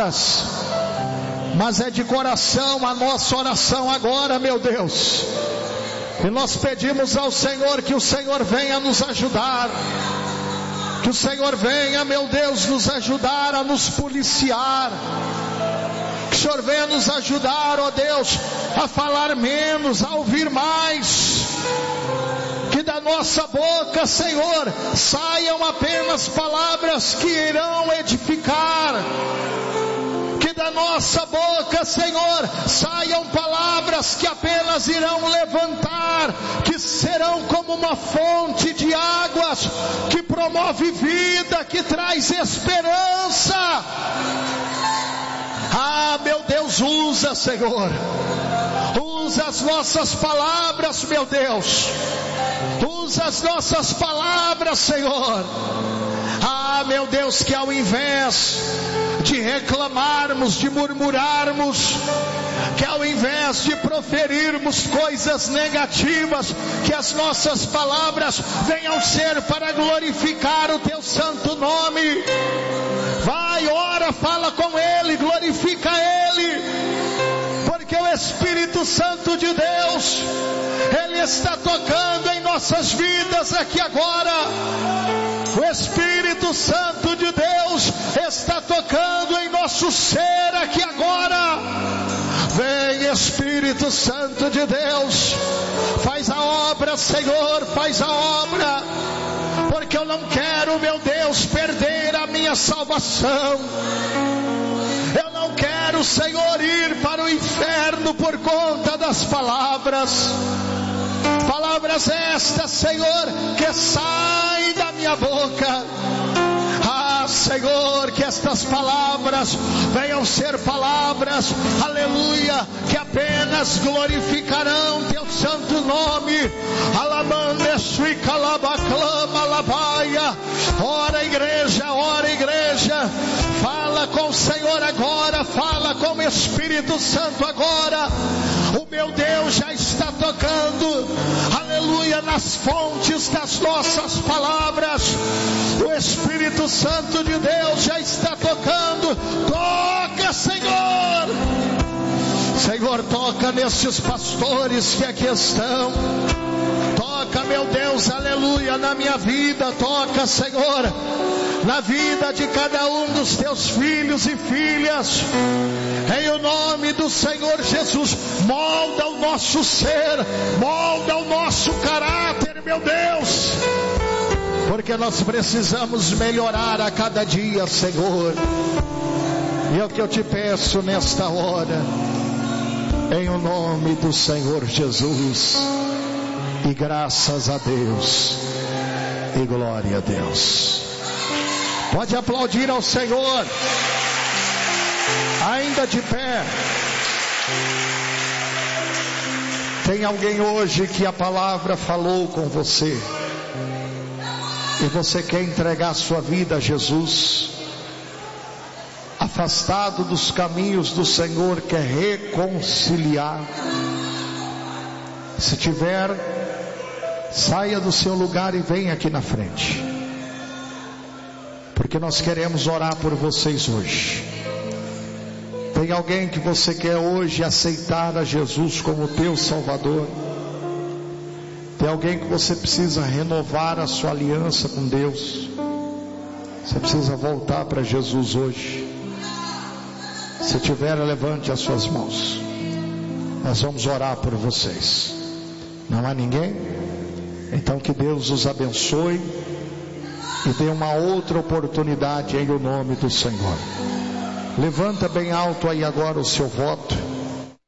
palavras, mas é de coração a nossa oração agora, meu Deus. E nós pedimos ao Senhor que o Senhor venha nos ajudar, que o Senhor venha, meu Deus, nos ajudar a nos policiar, que o Senhor venha nos ajudar, ó Deus, a falar menos, a ouvir mais, que da nossa boca, Senhor, saiam apenas palavras que irão edificar, que da nossa boca, Senhor, saiam palavras que apenas irão levantar, que serão como uma fonte de águas, que promove vida, que traz esperança. Ah, meu Deus, usa, Senhor, usa as nossas palavras, meu Deus, usa as nossas palavras, Senhor. Ah, meu Deus, que ao invés de reclamarmos, de murmurarmos, que ao invés de proferirmos coisas negativas, que as nossas palavras venham ser para glorificar o Teu santo nome. Vai, ora, fala com Ele, glorifica Ele, porque o Espírito Santo de Deus, Ele está tocando em nossas vidas aqui agora. O Espírito Santo de Deus está tocando em nosso ser aqui agora. Vem, Espírito Santo de Deus, faz a obra, Senhor, faz a obra, porque eu não quero, meu Deus, perder a minha salvação. Eu não quero, Senhor, ir para o inferno por conta das palavras. Palavras estas, Senhor, que saem da minha boca. Ah, Senhor, que estas palavras venham ser palavras, aleluia, que apenas glorificarão Teu santo nome. Ora, igreja, fala com o Senhor agora, fala com o Espírito Santo agora. O meu Deus já está tocando, aleluia, nas fontes das nossas palavras. O Espírito Santo de Deus já está tocando. Toca, Senhor. Senhor, toca nesses pastores que aqui estão. Toca, meu Deus, aleluia, na minha vida. Toca, Senhor, na vida de cada um dos Teus filhos e filhas. Em o nome do Senhor Jesus, molda o nosso ser, molda o nosso caráter, meu Deus, porque nós precisamos melhorar a cada dia, Senhor. E é o que eu te peço nesta hora, em o nome do Senhor Jesus. E graças a Deus, e glória a Deus. Pode aplaudir ao Senhor, ainda de pé. Tem alguém hoje que a palavra falou com você, e você quer entregar sua vida a Jesus, afastado dos caminhos do Senhor, quer reconciliar. Se tiver, saia do seu lugar e venha aqui na frente, porque nós queremos orar por vocês hoje. Tem alguém que você quer hoje aceitar a Jesus como teu Salvador? Tem alguém que você precisa renovar a sua aliança com Deus? Você precisa voltar para Jesus hoje? Se tiver, levante as suas mãos. Nós vamos orar por vocês. Não há ninguém? Então que Deus os abençoe e dê uma outra oportunidade em o nome do Senhor. Levanta bem alto aí agora o seu voto.